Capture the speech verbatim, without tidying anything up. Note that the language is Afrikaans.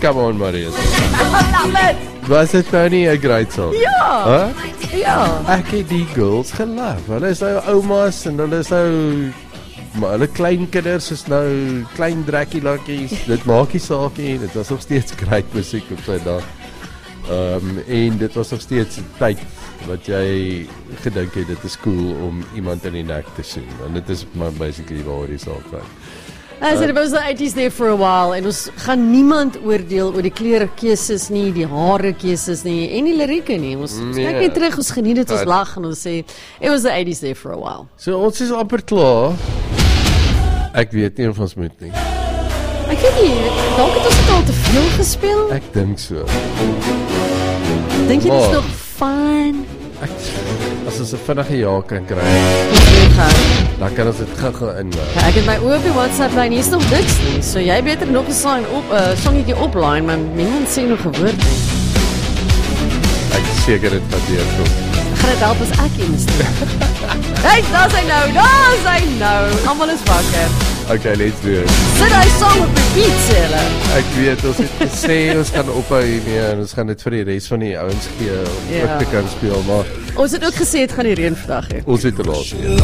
come on Maria. Was dit nou nie 'n great song? Ja. Huh? Ja. Ek het die girls gelaf. Hulle is nou oumas en hulle is nou maar hulle kleinkinders is nou klein Draculaatjies. Dit maak nie saak nie. Dit was nog steeds great musiek op sy dag. Um, en dit was nog steeds 'n tyd wat jy gedink het dit is cool om iemand in die nek te soen. En dit is maar basically waar die saak gaan. As it was the eighties there for a while en ons gaan niemand oordeel oor die klerekeuses nie, die harekeuses nie en die lirieke nie. Ons ons kyk net terug, ons geniet dit, ons lag en ons sê it was the eighties there for a while. So ons is amper klaar. Ek weet nie of ons moet nie. Ek weet nie, dalk het ons dit al te veel gespeel. Ek dink so. Dink jy dit is nog fun? Ek, as ons 'n vinnige ja kan kry, dan kan ons dit gou-gou inwerk. Ja, ek het my oor op die WhatsApp lyn, hier is nog niks nie. So jy beter nog 'n song op 'n uh, songetjie opline, maar niemand sê nog 'n woord nie. Ek is seker dit gaan deurkom. Gaan dit help as ek eens doen? Hey, daar's hy nou, daar's hy nou. Almal is wakker. Okay, let's do it. Sit hy song op repeat, sê hulle. Ek weet, ons het gesê ons gaan ophou hiermee en ons gaan dit vir die res van die ouens gee om Ja. ook te kan speel, maar Ons het ook gesê het gaan die reën vandag hê. ons het te laat.